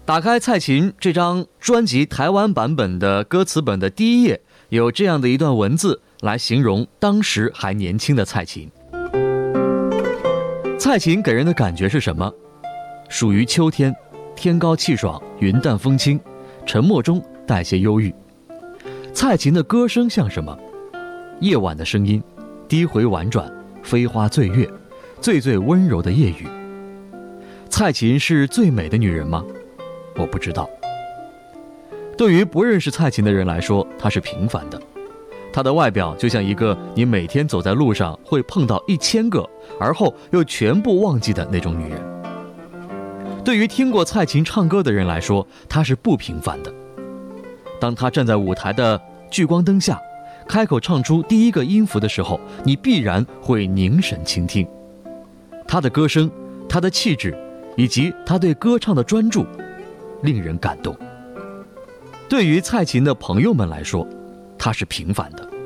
打开蔡琴这张专辑台湾版本的歌词本的第一页，有这样的一段文字来形容当时还年轻的蔡琴。蔡琴给人的感觉是什么？属于秋天，天高气爽，云淡风轻，沉默中带些忧郁。蔡琴的歌声像什么？夜晚的声音，低回婉转，飞花醉月，最最温柔的夜雨。蔡琴是最美的女人吗？我不知道。对于不认识蔡琴的人来说，她是平凡的。她的外表就像一个你每天走在路上会碰到1000个，而后又全部忘记的那种女人。对于听过蔡琴唱歌的人来说，她是不平凡的。当她站在舞台的聚光灯下，开口唱出第一个音符的时候，你必然会凝神倾听。她的歌声，她的气质，以及她对歌唱的专注，令人感动。对于蔡琴的朋友们来说，她是平凡的。